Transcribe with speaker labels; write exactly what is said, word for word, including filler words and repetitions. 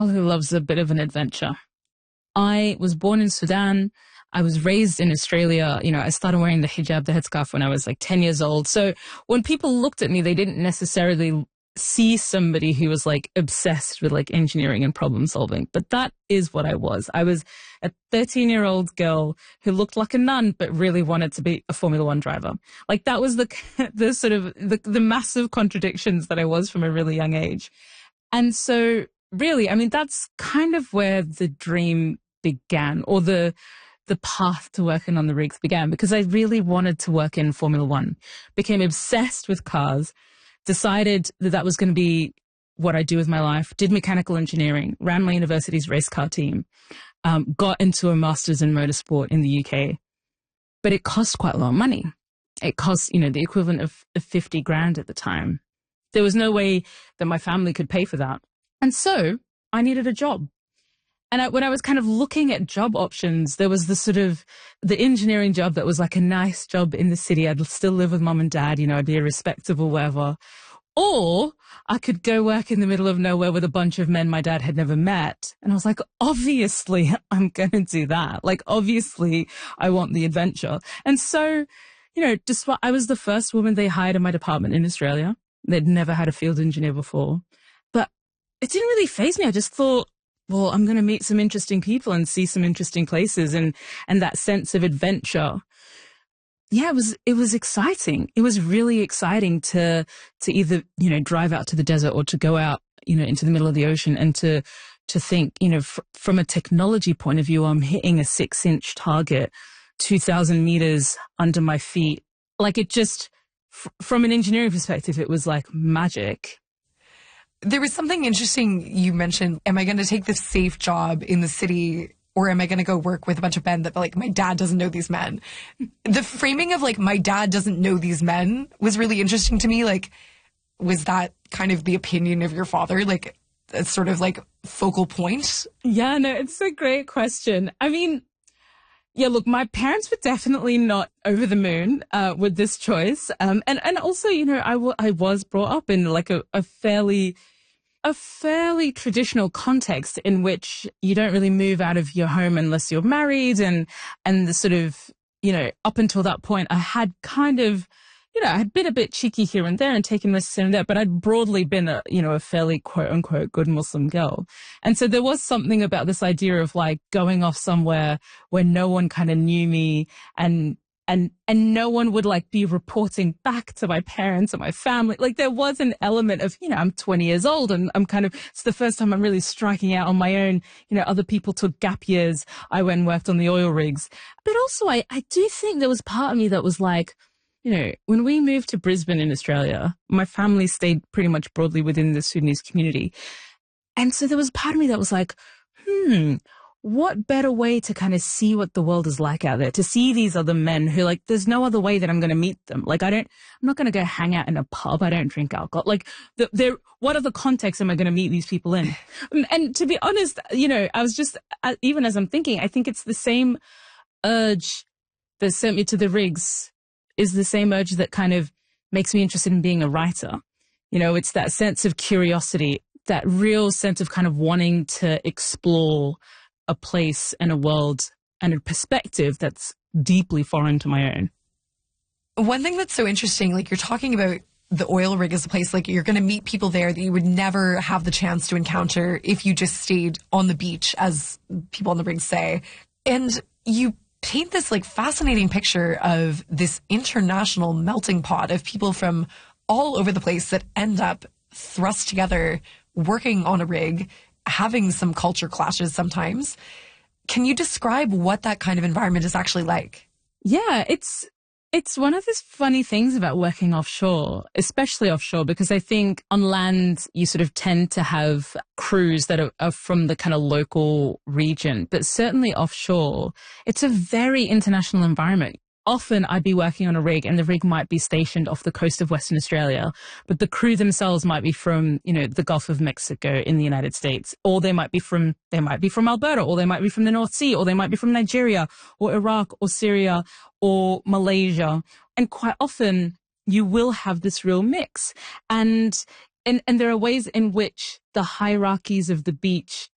Speaker 1: who loves a bit of an adventure. I was born in Sudan. I was raised in Australia. You know, I started wearing the hijab, the headscarf when I was like ten years old. So when people looked at me, they didn't necessarily see somebody who was like obsessed with like engineering and problem solving. But that is what I was. I was a thirteen year old girl who looked like a nun, but really wanted to be a Formula One driver. Like that was the, the sort of the, the massive contradictions that I was from a really young age. And so really, I mean, that's kind of where the dream began, or the, the path to working on the rigs began, because I really wanted to work in Formula One, became obsessed with cars, decided that that was going to be what I do with my life, did mechanical engineering, ran my university's race car team, um, got into a master's in motorsport in the U K. But it cost quite a lot of money. It cost, you know, the equivalent of, of fifty grand at the time. There was no way that my family could pay for that. And so I needed a job. And I, when I was kind of looking at job options, there was the sort of the engineering job that was like a nice job in the city. I'd still live with mom and dad, you know, I'd be a respectable whatever. Or I could go work in the middle of nowhere with a bunch of men my dad had never met. And I was like, obviously I'm going to do that. Like, obviously I want the adventure. And so, you know, despite I was the first woman they hired in my department in Australia. They'd never had a field engineer before. But it didn't really faze me. I just thought, well, I'm going to meet some interesting people and see some interesting places, and, and that sense of adventure. Yeah, it was, it was exciting. It was really exciting to, to either, you know, drive out to the desert or to go out, you know, into the middle of the ocean, and to, to think, you know, f- from a technology point of view, I'm hitting a six inch target, two thousand meters under my feet. Like it just, f- from an engineering perspective, it was like magic.
Speaker 2: There was something interesting you mentioned. Am I going to take this safe job in the city, or am I going to go work with a bunch of men that, like, my dad doesn't know these men? The framing of, like, my dad doesn't know these men was really interesting to me. Like, was that kind of the opinion of your father? Like, a sort of, like, focal point?
Speaker 1: Yeah, no, it's a great question. I mean, yeah, look, my parents were definitely not over the moon uh, with this choice. Um, and, and also, you know, I, w- I was brought up in, like, a, a fairly... a fairly traditional context in which you don't really move out of your home unless you're married. And, and the sort of, you know, up until that point, I had kind of, you know, I had been a bit cheeky here and there and taken risks here and there, but I'd broadly been a, you know, a fairly quote unquote good Muslim girl. And so there was something about this idea of like going off somewhere where no one kind of knew me, and And, and no one would like be reporting back to my parents or my family. Like there was an element of, you know, I'm twenty years old and I'm kind of, it's the first time I'm really striking out on my own. You know, other people took gap years. I went and worked on the oil rigs. But also I, I do think there was part of me that was like, you know, when we moved to Brisbane in Australia, my family stayed pretty much broadly within the Sudanese community. And so there was part of me that was like, hmm, what better way to kind of see what the world is like out there, to see these other men who, like, there's no other way that I'm going to meet them. Like, I don't, I'm not going to go hang out in a pub. I don't drink alcohol. Like, the, there, what other contexts am I going to meet these people in? And, and to be honest, you know, I was just, uh, even as I'm thinking, I think it's the same urge that sent me to the rigs is the same urge that kind of makes me interested in being a writer. You know, it's that sense of curiosity, that real sense of kind of wanting to explore a place and a world and a perspective that's deeply foreign to my own.
Speaker 2: One thing that's so interesting, like you're talking about the oil rig as a place, like you're going to meet people there that you would never have the chance to encounter if you just stayed on the beach, as people on the rig say. And you paint this like fascinating picture of this international melting pot of people from all over the place that end up thrust together, working on a rig, having some culture clashes sometimes. Can you describe what that kind of environment is actually like?
Speaker 1: Yeah, it's it's one of those funny things about working offshore, especially offshore, because I think on land you sort of tend to have crews that are, are from the kind of local region, but certainly offshore, it's a very international environment. Often I'd be working on a rig and the rig might be stationed off the coast of Western Australia, but the crew themselves might be from, you know, the Gulf of Mexico in the United States, or they might be from, they might be from Alberta, or they might be from the North Sea, or they might be from Nigeria or Iraq or Syria or Malaysia. And quite often you will have this real mix. And and, and there are ways in which the hierarchies of the beach